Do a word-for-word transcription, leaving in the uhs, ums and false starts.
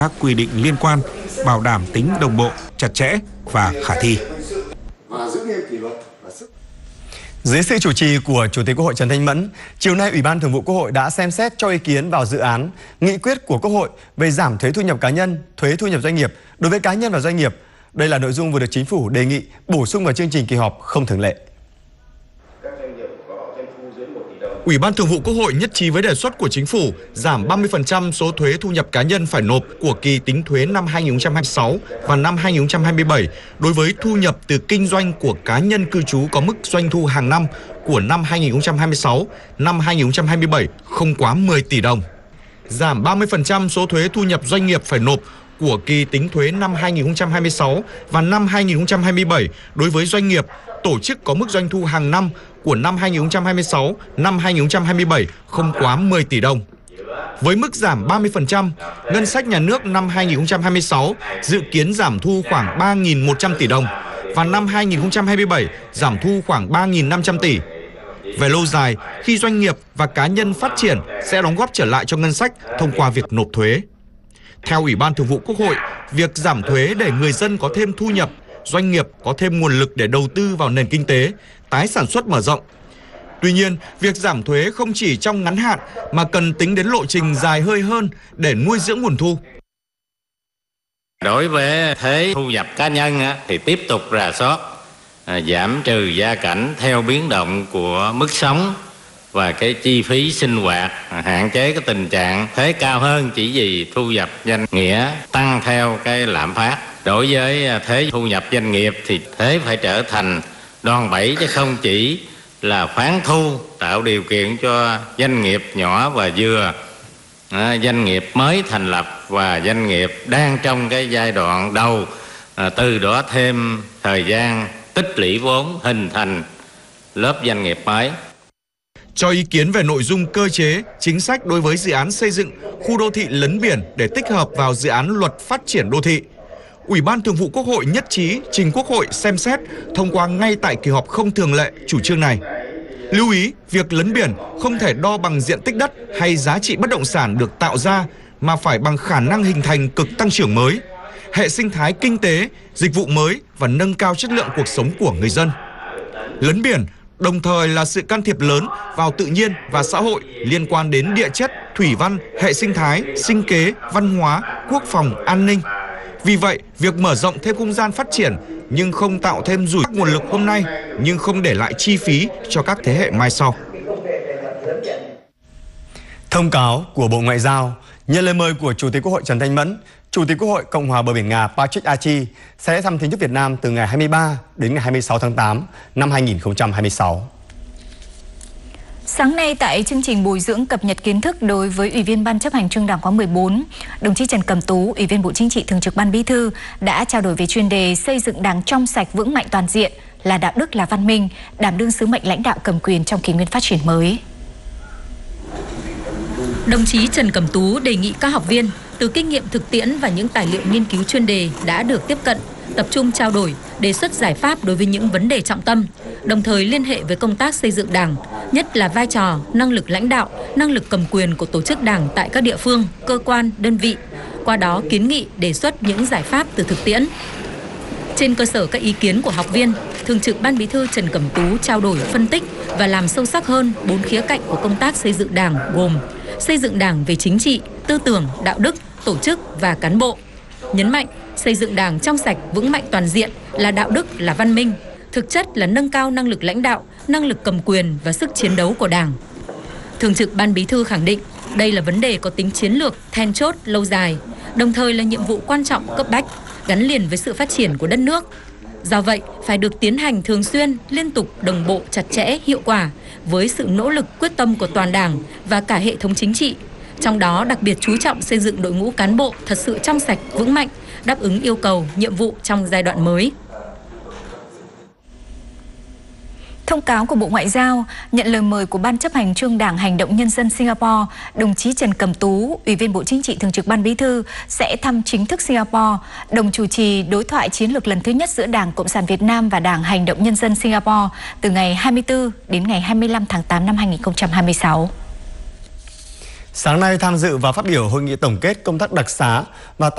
các quy định liên quan, bảo đảm tính đồng bộ, chặt chẽ và khả thi. Dưới sự chủ trì của Chủ tịch Quốc hội Trần Thanh Mẫn, chiều nay Ủy ban Thường vụ Quốc hội đã xem xét cho ý kiến vào dự án nghị quyết của Quốc hội về giảm thuế thu nhập cá nhân, thuế thu nhập doanh nghiệp đối với cá nhân và doanh nghiệp. Đây là nội dung vừa được Chính phủ đề nghị bổ sung vào chương trình kỳ họp không thường lệ. Ủy ban Thường vụ Quốc hội nhất trí với đề xuất của Chính phủ giảm ba mươi phần trăm số thuế thu nhập cá nhân phải nộp của kỳ tính thuế năm hai nghìn không trăm hai mươi sáu và năm hai nghìn không trăm hai mươi bảy đối với thu nhập từ kinh doanh của cá nhân cư trú có mức doanh thu hàng năm của năm hai nghìn không trăm hai mươi sáu, năm hai nghìn không trăm hai mươi bảy không quá mười tỷ đồng. Giảm ba mươi phần trăm số thuế thu nhập doanh nghiệp phải nộp của kỳ tính thuế năm hai nghìn không trăm hai mươi sáu và năm hai nghìn không trăm hai mươi bảy đối với doanh nghiệp, tổ chức có mức doanh thu hàng năm của năm hai nghìn không trăm hai mươi sáu, năm hai nghìn không trăm hai mươi bảy không quá mười tỷ đồng. Với mức giảm ba mươi phần trăm, ngân sách nhà nước năm hai nghìn không trăm hai mươi sáu dự kiến giảm thu khoảng ba nghìn một trăm tỷ đồng và năm hai nghìn không trăm hai mươi bảy giảm thu khoảng ba nghìn năm trăm tỷ. Về lâu dài, khi doanh nghiệp và cá nhân phát triển sẽ đóng góp trở lại cho ngân sách thông qua việc nộp thuế. Theo Ủy ban Thường vụ Quốc hội, việc giảm thuế để người dân có thêm thu nhập, doanh nghiệp có thêm nguồn lực để đầu tư vào nền kinh tế, tái sản xuất mở rộng. Tuy nhiên, việc giảm thuế không chỉ trong ngắn hạn mà cần tính đến lộ trình dài hơi hơn để nuôi dưỡng nguồn thu. Đối với thuế thu nhập cá nhân thì tiếp tục rà soát, giảm trừ gia cảnh theo biến động của mức sống và cái chi phí sinh hoạt, hạn chế cái tình trạng thuế cao hơn chỉ vì thu nhập danh nghĩa tăng theo cái lạm phát. Đối với thuế thu nhập doanh nghiệp thì thuế phải trở thành đòn bẩy chứ không chỉ là khoán thu, tạo điều kiện cho doanh nghiệp nhỏ và vừa, à, doanh nghiệp mới thành lập và doanh nghiệp đang trong cái giai đoạn đầu, à, từ đó thêm thời gian tích lũy vốn hình thành lớp doanh nghiệp mới. Cho ý kiến về nội dung cơ chế, chính sách đối với dự án xây dựng khu đô thị lấn biển để tích hợp vào dự án luật phát triển đô thị, Ủy ban Thường vụ Quốc hội nhất trí trình Quốc hội xem xét thông qua ngay tại kỳ họp không thường lệ chủ trương này. Lưu ý, việc lấn biển không thể đo bằng diện tích đất hay giá trị bất động sản được tạo ra, mà phải bằng khả năng hình thành cực tăng trưởng mới, hệ sinh thái kinh tế, dịch vụ mới và nâng cao chất lượng cuộc sống của người dân. Lấn biển đồng thời là sự can thiệp lớn vào tự nhiên và xã hội liên quan đến địa chất, thủy văn, hệ sinh thái, sinh kế, văn hóa, quốc phòng, an ninh. Vì vậy, việc mở rộng thêm không gian phát triển nhưng không tạo thêm rủi ro nguồn lực hôm nay, nhưng không để lại chi phí cho các thế hệ mai sau. Thông cáo của Bộ Ngoại giao nhận lời mời của Chủ tịch Quốc hội Trần Thanh Mẫn, Chủ tịch Quốc hội Cộng hòa bờ biển Nga Patrick Achi sẽ thăm chính thức Việt Nam từ ngày hai mươi ba đến ngày hai mươi sáu tháng tám năm hai nghìn không trăm hai mươi sáu. Sáng nay tại chương trình bồi dưỡng cập nhật kiến thức đối với Ủy viên Ban chấp hành Trung ương Đảng khóa mười bốn, đồng chí Trần Cẩm Tú, Ủy viên Bộ Chính trị Thường trực Ban Bí thư đã trao đổi về chuyên đề xây dựng Đảng trong sạch vững mạnh toàn diện, là đạo đức là văn minh, đảm đương sứ mệnh lãnh đạo cầm quyền trong kỷ nguyên phát triển mới. Đồng chí Trần Cẩm Tú đề nghị các học viên từ kinh nghiệm thực tiễn và những tài liệu nghiên cứu chuyên đề đã được tiếp cận, tập trung trao đổi, đề xuất giải pháp đối với những vấn đề trọng tâm, đồng thời liên hệ với công tác xây dựng Đảng, nhất là vai trò, năng lực lãnh đạo, năng lực cầm quyền của tổ chức Đảng tại các địa phương, cơ quan, đơn vị, qua đó kiến nghị đề xuất những giải pháp từ thực tiễn. Trên cơ sở các ý kiến của học viên, Thường trực Ban Bí thư Trần Cẩm Tú trao đổi, phân tích và làm sâu sắc hơn bốn khía cạnh của công tác xây dựng Đảng gồm xây dựng Đảng về chính trị, tư tưởng, đạo đức, tổ chức và cán bộ. Nhấn mạnh xây dựng Đảng trong sạch vững mạnh toàn diện là đạo đức là văn minh, thực chất là nâng cao năng lực lãnh đạo, năng lực cầm quyền và sức chiến đấu của Đảng. Thường trực Ban Bí thư khẳng định đây là vấn đề có tính chiến lược, then chốt, lâu dài, đồng thời là nhiệm vụ quan trọng cấp bách, gắn liền với sự phát triển của đất nước. Do vậy, phải được tiến hành thường xuyên, liên tục, đồng bộ, chặt chẽ, hiệu quả với sự nỗ lực quyết tâm của toàn Đảng và cả hệ thống chính trị. Trong đó đặc biệt chú trọng xây dựng đội ngũ cán bộ thật sự trong sạch, vững mạnh, đáp ứng yêu cầu, nhiệm vụ trong giai đoạn mới. Thông cáo của Bộ Ngoại giao nhận lời mời của Ban chấp hành Trung ương Đảng Hành động Nhân dân Singapore, đồng chí Trần Cẩm Tú, Ủy viên Bộ Chính trị Thường trực Ban Bí thư sẽ thăm chính thức Singapore, đồng chủ trì đối thoại chiến lược lần thứ nhất giữa Đảng Cộng sản Việt Nam và Đảng Hành động Nhân dân Singapore từ ngày hai mươi tư đến ngày hai mươi lăm tháng tám năm hai nghìn không trăm hai mươi sáu. Sáng nay tham dự và phát biểu hội nghị tổng kết công tác đặc xá và